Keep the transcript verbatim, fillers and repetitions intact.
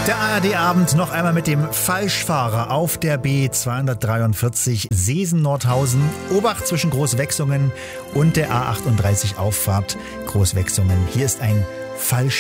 Der A R D-Abend noch einmal mit dem Falschfahrer auf der B zweihundertdreiundvierzig Seesen-Nordhausen. Obacht zwischen Großwechsungen und der A achtunddreißig Auffahrt Großwechsungen. Hier ist ein Falschfahrer.